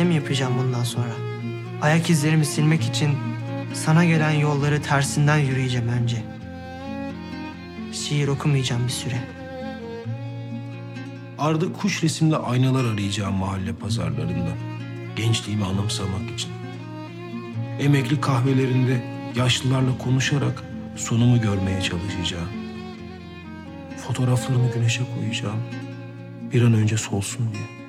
tekne mi yapacağım bundan sonra? Ayak izlerimi silmek için sana gelen yolları tersinden yürüyeceğim önce. Şiir okumayacağım bir süre. Arada kuş resimli aynalar arayacağım mahalle pazarlarında. Gençliğimi anımsamak için. Emekli kahvelerinde yaşlılarla konuşarak sonumu görmeye çalışacağım. Fotoğraflarımı güneşe koyacağım. Bir an önce solsun diye.